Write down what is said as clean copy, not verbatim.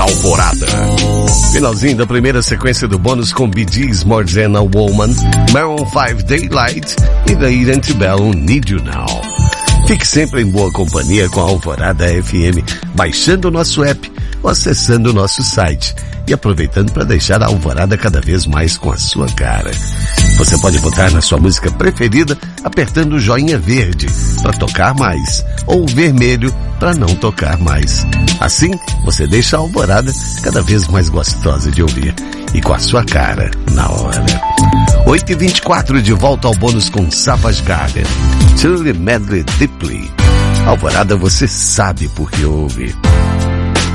Alvorada. Finalzinho da primeira sequência do bônus com Bee Gees, More Than a Woman, Maroon 5, Daylight e daí Antebellum, Need You Now. Fique sempre em boa companhia com a Alvorada FM, baixando o nosso app ou acessando o nosso site e aproveitando para deixar a Alvorada cada vez mais com a sua cara. Você pode botar na sua música preferida apertando o joinha verde para tocar mais ou o vermelho para não tocar mais. Assim, você deixa a Alvorada cada vez mais gostosa de ouvir e com a sua cara na hora. 8h24 de volta ao bônus com Savage Garden. Truly Madly Deeply. Alvorada, você sabe por que ouve.